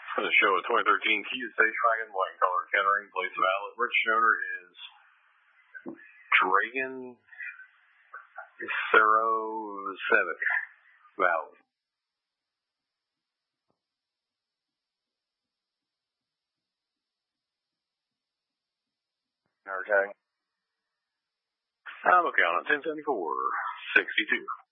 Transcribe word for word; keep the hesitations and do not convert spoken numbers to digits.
For the show, a twenty thirteen Kia Station Wagon, white color, Kettering, place of outlet. Registered owner is Dragon Sarosevic Valley. Okay. I'm looking on at ten seventy-four sixty-two.